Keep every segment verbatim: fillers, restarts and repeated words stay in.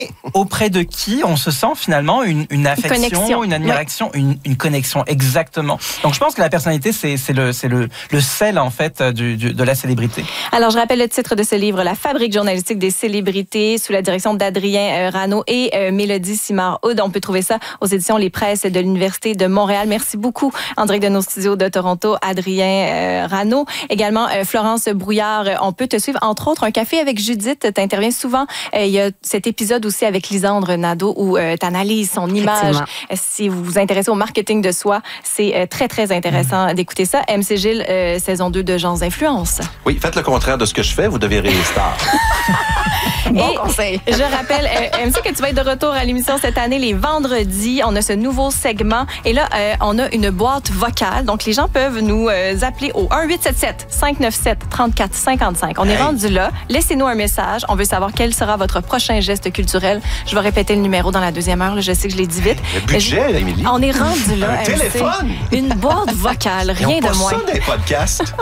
auprès de qui on se sent finalement une, une affection, connexion. une admiration, ouais. une, une connexion, exactement. Donc je pense que la personnalité, c'est, c'est, le, c'est le, le sel en fait du, du, de la célébrité. Alors je rappelle le titre de ce livre, La fabrique journalistique des célébrités, sous la direction d'Adrien euh, Rano et euh, Mélodie Simard-Houd. On peut trouver ça aux éditions Les Presses de l'Université de Montréal. Merci beaucoup en direct de nos studios de Toronto, Adrien euh, Rano. Également euh, Florence Brouillard, on peut te suivre entre autres un café avec Judith. T'interviens souvent. Euh, il y a cet épisode aussi avec Lisandre Nadeau où euh, tu analyses son image. Euh, si vous vous intéressez au marketing de soi, c'est euh, très, très intéressant mmh. d'écouter ça. M C Gilles, euh, saison deux de Gens Influence. Oui, faites le contraire de ce que je fais, vous deviendrez les stars. Bon Et conseil. Je rappelle, euh, M C, que tu vas être de retour à l'émission cette année, les vendredis. On a ce nouveau segment. Et là, euh, on a une boîte vocale. Donc, les gens peuvent nous euh, appeler au un huit sept sept cinq neuf sept trois quatre cinq cinq. On hey. est rendu là. Laissez-nous un message. On veut savoir quel sera votre prochain geste culturel. Je vais répéter le numéro dans la deuxième heure. Là, je sais que je l'ai dit vite. Le budget, Émilie. On est rendu là. Un M C. téléphone. Une boîte vocale. Rien Ils ont de pas moins. Ça des podcasts.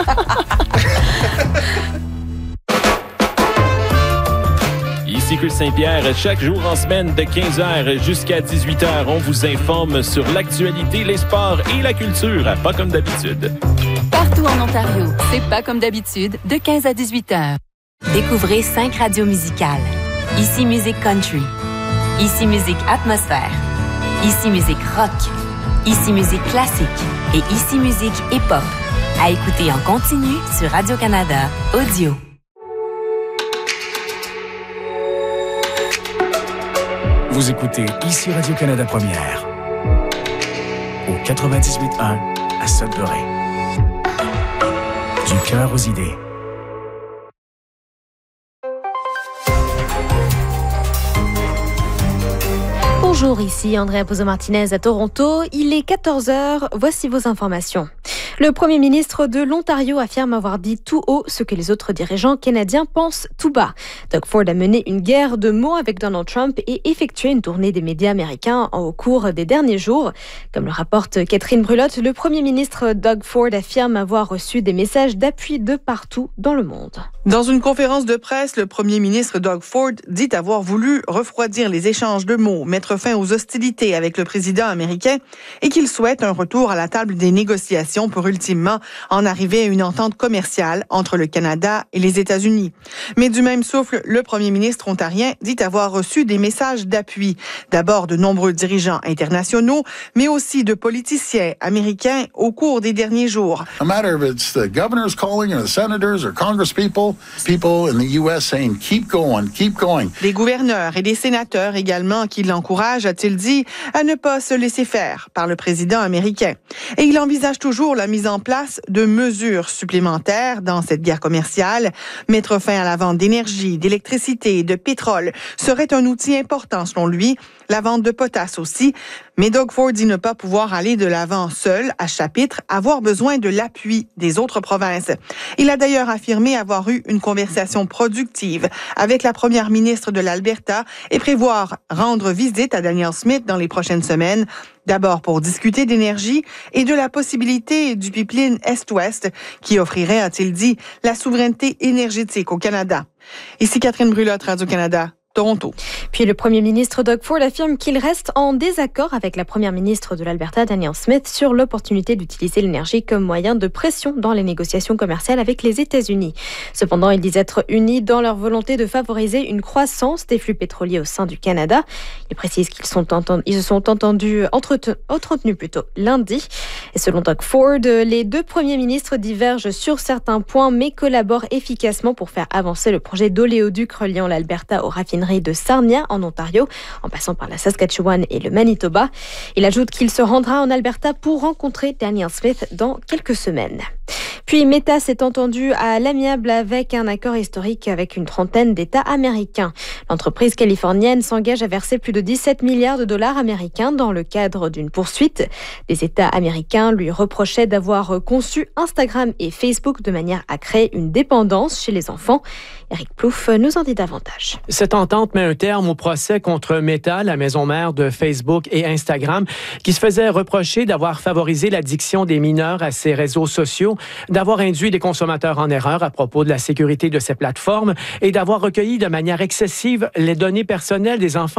Ici Chris Saint-Pierre, chaque jour en semaine de quinze heures jusqu'à dix-huit heures, on vous informe sur l'actualité, les sports et la culture, pas comme d'habitude. Partout en Ontario, c'est pas comme d'habitude, de quinze à dix-huit heures. Découvrez cinq radios musicales. Ici Musique Country, Ici Musique Atmosphère, Ici Musique Rock, Ici Musique Classique et Ici Musique Hip-Hop. À écouter en continu sur Radio-Canada Audio. Vous écoutez Ici Radio-Canada Première au quatre-vingt-dix-huit un à Sudbury. Du cœur aux idées. Bonjour, ici Andrea Pozzo-Martinez à Toronto. Il est quatorze heures, voici vos informations. Le premier ministre de l'Ontario affirme avoir dit tout haut ce que les autres dirigeants canadiens pensent tout bas. Doug Ford a mené une guerre de mots avec Donald Trump et effectué une tournée des médias américains au cours des derniers jours. Comme le rapporte Catherine Brulotte, le premier ministre Doug Ford affirme avoir reçu des messages d'appui de partout dans le monde. Dans une conférence de presse, le premier ministre Doug Ford dit avoir voulu refroidir les échanges de mots, mettre fin aux hostilités avec le président américain et qu'il souhaite un retour à la table des négociations pour ultimement en arriver à une entente commerciale entre le Canada et les États-Unis. Mais du même souffle, le premier ministre ontarien dit avoir reçu des messages d'appui, d'abord de nombreux dirigeants internationaux, mais aussi de politiciens américains au cours des derniers jours. No matter if it's the governors calling or the senators or congresspeople, people in the U S saying keep going, keep going. Des gouverneurs et des sénateurs également qui l'encouragent, a-t-il dit, à ne pas se laisser faire par le président américain. Et il envisage toujours la mise en place de mesures supplémentaires dans cette guerre commerciale. Mettre fin à la vente d'énergie, d'électricité, de pétrole serait un outil important selon lui. La vente de potasse aussi. Mais Doug Ford dit ne pas pouvoir aller de l'avant seul, à chapitre, avoir besoin de l'appui des autres provinces. Il a d'ailleurs affirmé avoir eu une conversation productive avec la première ministre de l'Alberta et prévoir rendre visite à Danielle Smith dans les prochaines semaines. D'abord pour discuter d'énergie et de la possibilité du pipeline Est-Ouest qui offrirait, a-t-il dit, la souveraineté énergétique au Canada. Ici Catherine Brulotte, Radio-Canada. Toronto. Puis le premier ministre Doug Ford affirme qu'il reste en désaccord avec la première ministre de l'Alberta, Danielle Smith, sur l'opportunité d'utiliser l'énergie comme moyen de pression dans les négociations commerciales avec les États-Unis. Cependant, ils disent être unis dans leur volonté de favoriser une croissance des flux pétroliers au sein du Canada. Ils précisent qu'ils sont entendus, ils se sont entendus, entretenus, entretenus plutôt lundi. Et selon Doug Ford, les deux premiers ministres divergent sur certains points, mais collaborent efficacement pour faire avancer le projet d'oléoduc reliant l'Alberta au raffinerie de Sarnia en Ontario, en passant par la Saskatchewan et le Manitoba. Il ajoute qu'il se rendra en Alberta pour rencontrer Danielle Smith dans quelques semaines. Puis Meta s'est entendu à l'amiable avec un accord historique avec une trentaine d'États américains. L'entreprise californienne s'engage à verser plus de dix-sept milliards de dollars américains dans le cadre d'une poursuite. Les États américains lui reprochaient d'avoir conçu Instagram et Facebook de manière à créer une dépendance chez les enfants. Éric Plouffe nous en dit davantage. Cette entente met un terme au procès contre Meta, la maison mère de Facebook et Instagram, qui se faisait reprocher d'avoir favorisé l'addiction des mineurs à ses réseaux sociaux. d'avoir induit des consommateurs en erreur à propos de la sécurité de ces plateformes et d'avoir recueilli de manière excessive les données personnelles des enfants